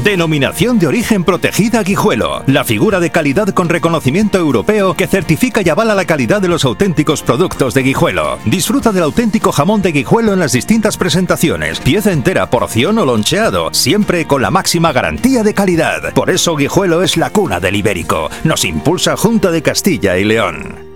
Denominación de origen protegida Guijuelo. La figura de calidad con reconocimiento europeo que certifica y avala la calidad de los auténticos productos de Guijuelo. Disfruta del auténtico jamón de Guijuelo en las distintas presentaciones. Pieza entera, porción o loncheado. Siempre con la máxima garantía de calidad. Por eso Guijuelo es la cuna del ibérico. Nos impulsa Junta de Castilla y León.